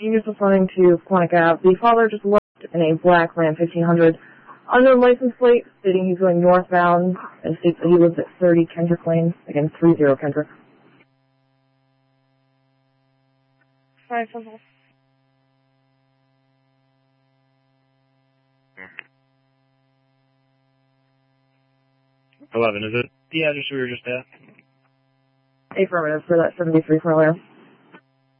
He was referring to Quantic Ave. The father just left in a black Ram 1500 unknown license plate, stating he's going northbound, and states that he lives at 30 Kendrick Lane. Again, 30 Kendrick. 5-5. 11, is it the address we were just at? Affirmative for that 73 earlier.